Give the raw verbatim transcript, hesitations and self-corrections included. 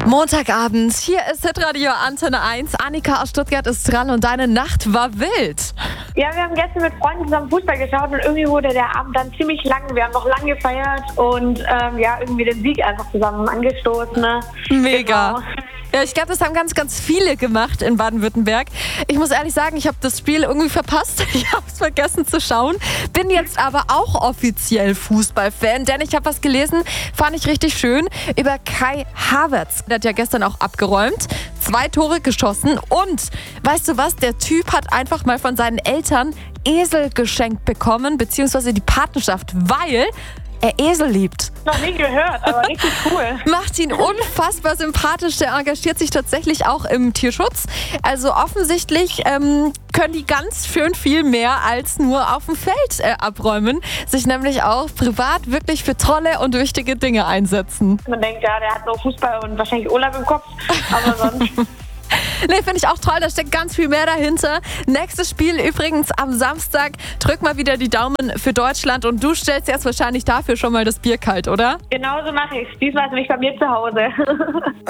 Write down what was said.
Montagabend, hier ist Hitradio Antenne eins. Annika aus Stuttgart ist dran und deine Nacht war wild. Ja, wir haben gestern mit Freunden zusammen Fußball geschaut und irgendwie wurde der Abend dann ziemlich lang. Wir haben noch lang gefeiert und ähm, ja, irgendwie den Sieg einfach zusammen angestoßen. Ne? Mega. Genau. Ja, ich glaube, das haben ganz, ganz viele gemacht in Baden-Württemberg. Ich muss ehrlich sagen, ich habe das Spiel irgendwie verpasst. Ich habe es vergessen zu schauen. Bin jetzt aber auch offiziell Fußballfan, denn ich habe was gelesen, fand ich richtig schön, über Kai Havertz. Der hat ja gestern auch abgeräumt, zwei Tore geschossen und weißt du was, der Typ hat einfach mal von seinen Eltern Esel geschenkt bekommen, beziehungsweise die Patenschaft, weil er Esel liebt. Noch nie gehört, aber richtig cool. Macht ihn unfassbar sympathisch. Der engagiert sich tatsächlich auch im Tierschutz. Also offensichtlich ähm, können die ganz schön viel mehr als nur auf dem Feld äh, abräumen. Sich nämlich auch privat wirklich für tolle und wichtige Dinge einsetzen. Man denkt, ja, der hat nur Fußball und wahrscheinlich Urlaub im Kopf, aber sonst... Nee, finde ich auch toll, da steckt ganz viel mehr dahinter. Nächstes Spiel übrigens am Samstag. Drück mal wieder die Daumen für Deutschland und du stellst jetzt wahrscheinlich dafür schon mal das Bier kalt, oder? Genauso mache ich es. Diesmal ist nämlich bei mir zu Hause.